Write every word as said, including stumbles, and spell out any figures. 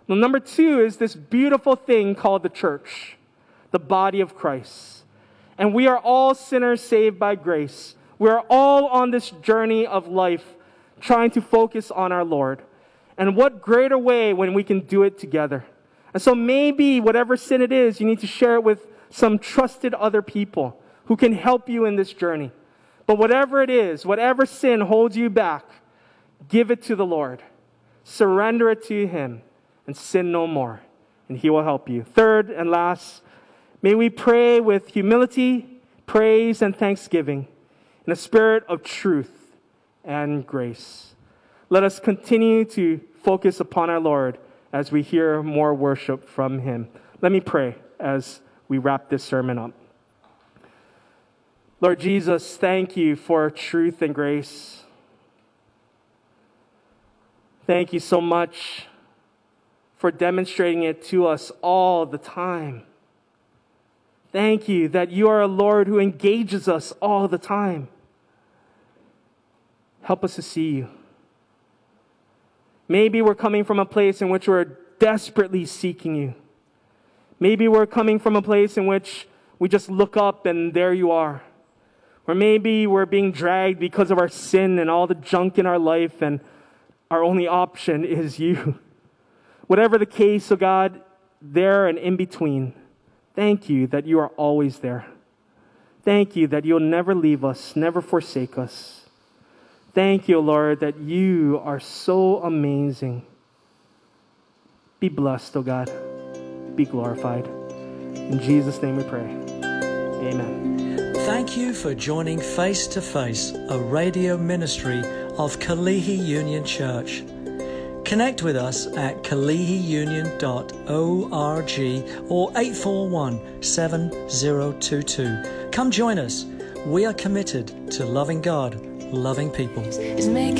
Well, number two is this beautiful thing called the church, the body of Christ. And we are all sinners saved by grace. We are all on this journey of life trying to focus on our Lord. And what greater way when we can do it together? And so maybe whatever sin it is, you need to share it with some trusted other people who can help you in this journey. But whatever it is, whatever sin holds you back, give it to the Lord. Surrender it to Him and sin no more, and He will help you. Third and last, may we pray with humility, praise, and thanksgiving in a spirit of truth and grace. Let us continue to focus upon our Lord as we hear more worship from Him. Let me pray as we wrap this sermon up. Lord Jesus, thank you for truth and grace. Thank you so much for demonstrating it to us all the time. Thank you that you are a Lord who engages us all the time. Help us to see you. Maybe we're coming from a place in which we're desperately seeking you. Maybe we're coming from a place in which we just look up and there you are. Or maybe we're being dragged because of our sin and all the junk in our life and our only option is you. Whatever the case, oh God, there and in between, thank you that you are always there. Thank you that you'll never leave us, never forsake us. Thank you, Lord, that you are so amazing. Be blessed, oh God. Be glorified. In Jesus' name we pray. Amen. Thank you for joining Face to Face, a radio ministry of Kalihi Union Church. Connect with us at kalihi union dot org or eight four one, seven zero two two. Come join us. We are committed to loving God, loving people.